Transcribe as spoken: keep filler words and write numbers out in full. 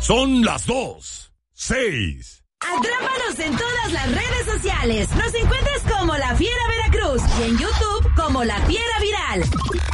Son las dos, seis. Atrápanos en todas las redes sociales. Nos encuentras como La Fiera Veracruz y en YouTube como La Fiera Viral.